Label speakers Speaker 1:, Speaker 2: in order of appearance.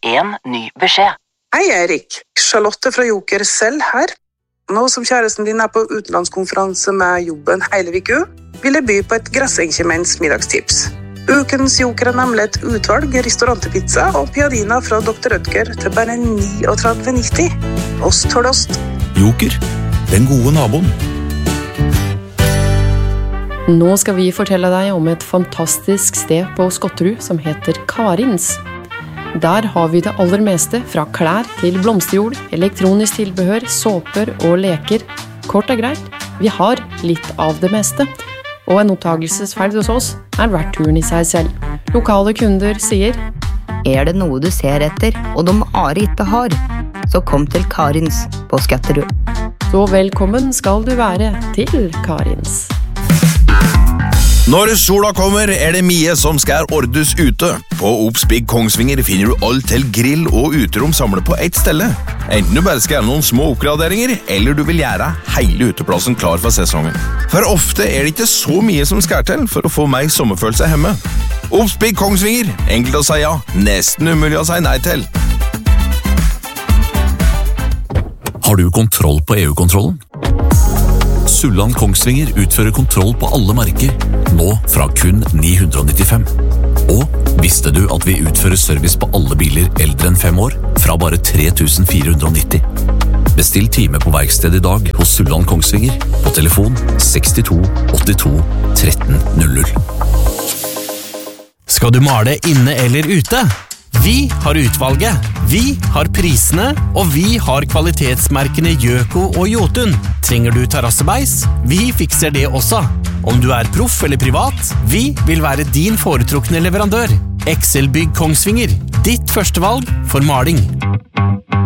Speaker 1: En ny beskjed.
Speaker 2: Hei Erik, Charlotte fra Joker selv her. Nå som kjæresten din på utenlandskonferanse med jobben hele uka, vil jeg by på et Grassenkjemens middagstips. Ukens Joker nemlig et utvalg restaurantpizza og piadina fra Dr. Rødger til bare 39,90. Ost for ost.
Speaker 3: Joker, den gode naboen.
Speaker 4: Nå skal vi fortelle deg om et fantastisk sted på Skotterud som heter Karins. Der har vi det aller meste, fra klær til blomsterjord, elektronisk tilbehør, såper og leker. Kort og greit, vi har litt av det meste. Og en opptagelsesferd hos oss verdt turen i seg selv. Lokale kunder sier:
Speaker 5: det noe du ser etter, og de ikke har, så kom til Karins på Skotterud.
Speaker 4: Så velkommen skal du være til Karins.
Speaker 3: Når sola kommer, det mye som skal ordnes ute. På Obsbygg Kongsvinger finner du alt til grill og uterom samlet på ett stelle. Enten du bare skal gjøre noen små oppgraderinger, eller du vil gjøre hele uteplassen klar for sesongen. For ofte det ikke så mye som skal til for å få meg sommerfølelse hjemme. Obsbygg Kongsvinger, enkelt å si ja, nesten umulig å si nei til.
Speaker 6: Har du kontroll på EU-kontrollen? Sulland Kongsvinger utfører kontroll på alle merker, nå fra kun 995. Og visste du at vi utfører service på alle biler eldre enn 5 år, fra bare 3490. Bestill time på verksted i dag hos Sulland Kongsvinger, på telefon 62 82 1300.
Speaker 7: Skal du male inne eller ute? Vi har utvalget, vi har prisene, og vi har kvalitetsmerkene Gjøko og Jotun. Trenger du terrassebeis? Vi fikser det også. Om du proff eller privat, vi vil være din foretrukne leverandør. Excel Bygg Kongsvinger, ditt første valg for maling.